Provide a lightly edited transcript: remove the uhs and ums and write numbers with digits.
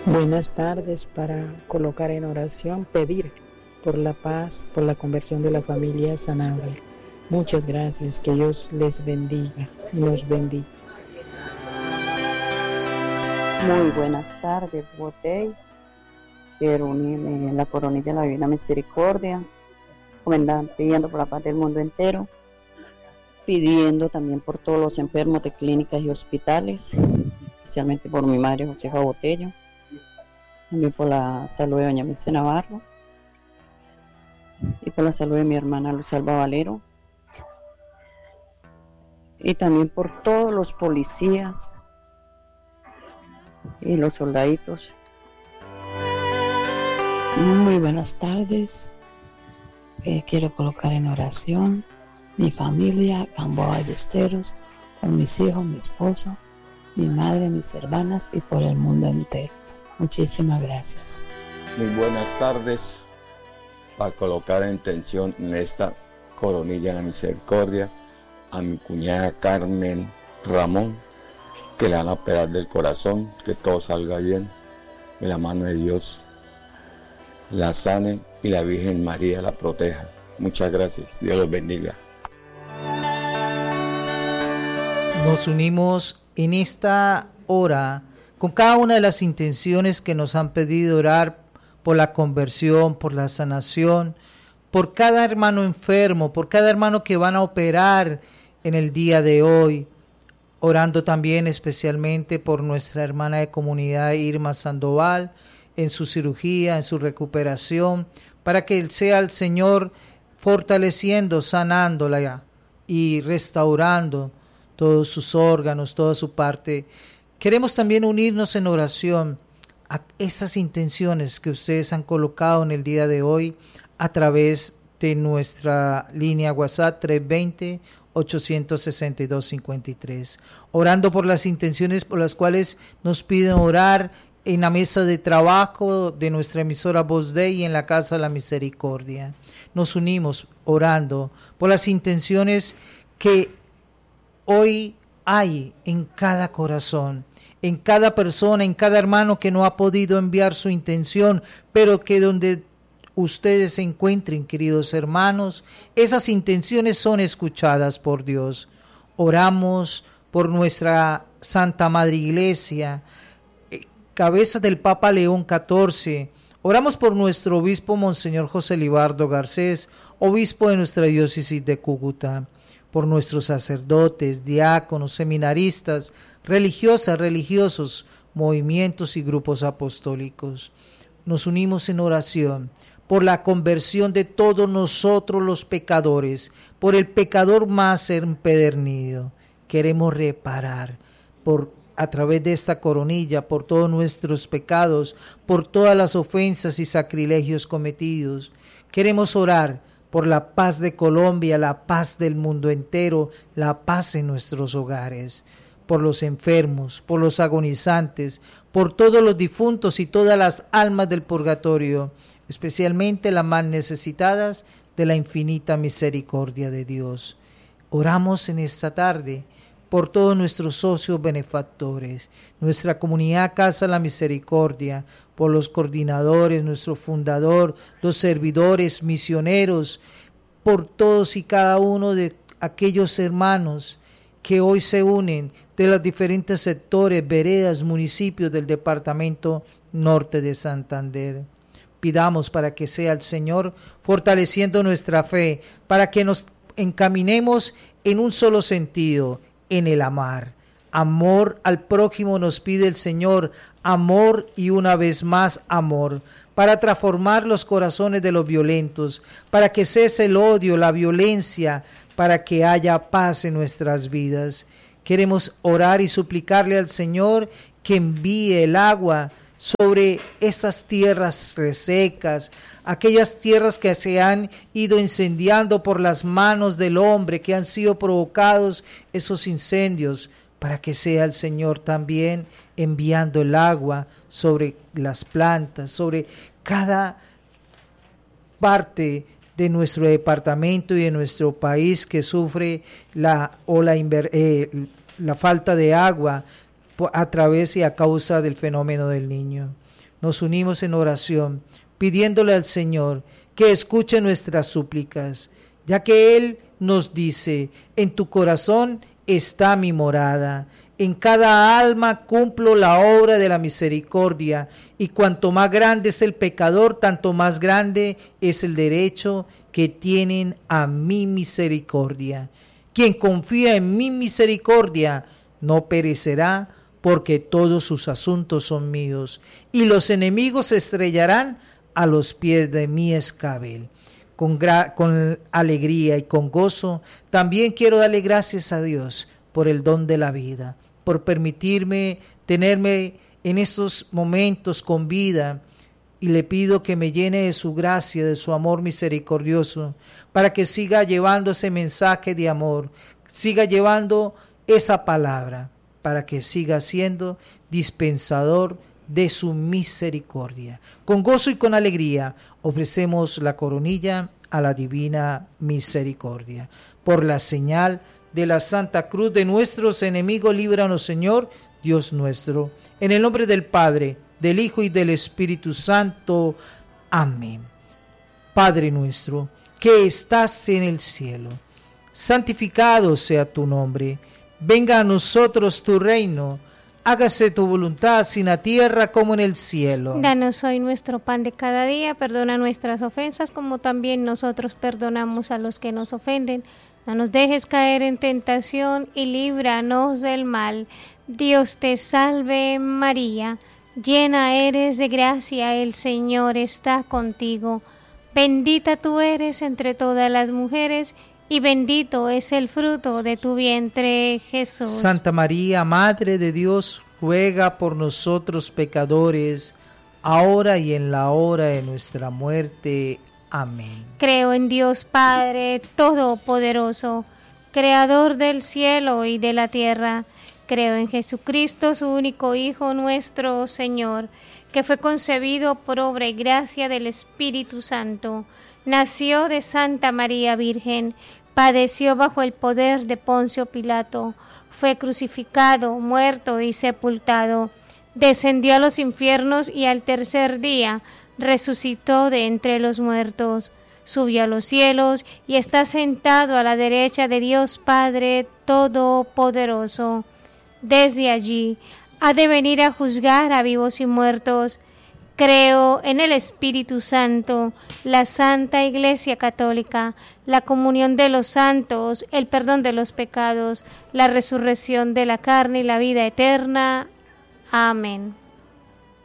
Buenas tardes para colocar en oración, pedir por la paz, por la conversión de la familia Sanabria. Muchas gracias, que Dios les bendiga y nos bendiga. Muy buenas tardes, Botey. Quiero unirme en la coronilla de la Divina Misericordia, pidiendo por la paz del mundo entero, pidiendo también por todos los enfermos de clínicas y hospitales, especialmente por mi madre Josefa Botello, también por la salud de doña Merce Navarro y por la salud de mi hermana Luz Alba Valero, y también por todos los policías y los soldaditos. Muy buenas tardes. Quiero colocar en oración mi familia, Gamboa Ballesteros, con mis hijos, mi esposo, mi madre, mis hermanas y por el mundo entero. Muchísimas gracias. Muy buenas tardes. Para colocar en intención en esta coronilla de la misericordia a mi cuñada Carmen Ramón, que le van a operar del corazón, que todo salga bien, que la mano de Dios la sane y la Virgen María la proteja. Muchas gracias, Dios los bendiga. Nos unimos en esta hora con cada una de las intenciones que nos han pedido orar por la conversión, por la sanación, por cada hermano enfermo, por cada hermano que van a operar en el día de hoy, orando también especialmente por nuestra hermana de comunidad Irma Sandoval, en su cirugía, en su recuperación, para que sea el Señor fortaleciendo, sanándola y restaurando todos sus órganos, toda su parte. Queremos también unirnos en oración a esas intenciones que ustedes han colocado en el día de hoy a través de nuestra línea WhatsApp 320-862-53. Orando por las intenciones por las cuales nos piden orar en la mesa de trabajo de nuestra emisora Voz Dei y en la Casa de la Misericordia. Nos unimos orando por las intenciones que hoy hay en cada corazón, en cada persona, en cada hermano que no ha podido enviar su intención, pero que donde ustedes se encuentren, queridos hermanos, esas intenciones son escuchadas por Dios. Oramos por nuestra Santa Madre Iglesia, cabeza del Papa León XIV. Oramos por nuestro obispo Monseñor José Libardo Garcés, obispo de nuestra diócesis de Cúcuta, por nuestros sacerdotes, diáconos, seminaristas, religiosas, religiosos, movimientos y grupos apostólicos. Nos unimos en oración por la conversión de todos nosotros los pecadores, por el pecador más empedernido. Queremos reparar a través de esta coronilla por todos nuestros pecados, por todas las ofensas y sacrilegios cometidos. Queremos orar por la paz de Colombia, la paz del mundo entero, la paz en nuestros hogares, por los enfermos, por los agonizantes, por todos los difuntos y todas las almas del purgatorio, especialmente las más necesitadas de la infinita misericordia de Dios. Oramos en esta tarde por todos nuestros socios benefactores, nuestra comunidad Casa de la Misericordia, por los coordinadores, nuestro fundador, los servidores, misioneros, por todos y cada uno de aquellos hermanos que hoy se unen de los diferentes sectores, veredas, municipios del departamento norte de Santander. Pidamos para que sea el Señor fortaleciendo nuestra fe, para que nos encaminemos en un solo sentido, en el amar. Amor al prójimo nos pide el Señor, amor y una vez más amor, para transformar los corazones de los violentos, para que cese el odio, la violencia, para que haya paz en nuestras vidas. Queremos orar y suplicarle al Señor que envíe el agua sobre esas tierras resecas, aquellas tierras que se han ido incendiando por las manos del hombre, que han sido provocados esos incendios, para que sea el Señor también enviando el agua sobre las plantas, sobre cada parte de nuestro departamento y de nuestro país que sufre la falta de agua a través y a causa del fenómeno del Niño. nos unimos en oración, pidiéndole al Señor que escuche nuestras súplicas, ya que Él nos dice: en tu corazón está mi morada. En cada alma cumplo la obra de la misericordia, y cuanto más grande es el pecador, tanto más grande es el derecho que tienen a mi misericordia. Quien confía en mi misericordia no perecerá, porque todos sus asuntos son míos, y los enemigos se estrellarán a los pies de mi escabel. Con alegría y con gozo también quiero darle gracias a Dios por el don de la vida, por permitirme tenerme en estos momentos con vida, y le pido que me llene de su gracia, de su amor misericordioso, para que siga llevando ese mensaje de amor, siga llevando esa palabra, para que siga siendo dispensador de su misericordia. Con gozo y con alegría ofrecemos la coronilla a la divina misericordia. Por la señal de la Santa Cruz de nuestros enemigos, líbranos, Señor, Dios nuestro. En el nombre del Padre, del Hijo y del Espíritu Santo. Amén. Padre nuestro, que estás en el cielo, santificado sea tu nombre. Venga a nosotros tu reino. Hágase tu voluntad, así en la tierra como en el cielo. Danos hoy nuestro pan de cada día. Perdona nuestras ofensas, como también nosotros perdonamos a los que nos ofenden. No nos dejes caer en tentación y líbranos del mal. Dios te salve María, llena eres de gracia, el Señor está contigo. Bendita tú eres entre todas las mujeres, y bendito es el fruto de tu vientre, Jesús. Santa María, Madre de Dios, ruega por nosotros pecadores, ahora y en la hora de nuestra muerte. Amén. Creo en Dios Padre Todopoderoso, Creador del cielo y de la tierra. Creo en Jesucristo, su único Hijo, nuestro Señor, que fue concebido por obra y gracia del Espíritu Santo. Nació de Santa María Virgen, padeció bajo el poder de Poncio Pilato, fue crucificado, muerto y sepultado, descendió a los infiernos y al tercer día resucitó de entre los muertos, subió a los cielos y está sentado a la derecha de Dios Padre Todopoderoso. Desde allí ha de venir a juzgar a vivos y muertos. Creo en el Espíritu Santo, la Santa Iglesia Católica, la comunión de los santos, el perdón de los pecados, la resurrección de la carne y la vida eterna. Amén.